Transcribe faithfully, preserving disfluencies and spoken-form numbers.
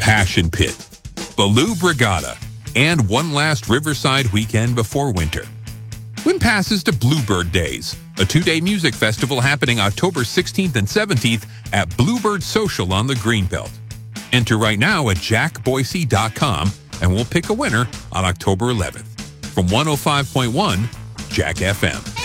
Passion Pit, Baloo Brigada, and one last Riverside weekend before winter. Win passes to Bluebird Days, a two-day music festival happening October sixteenth and seventeenth at Bluebird Social on the Greenbelt. Enter right now at jack boise dot com and we'll pick a winner on October eleventh. From one oh five point one Jack F M.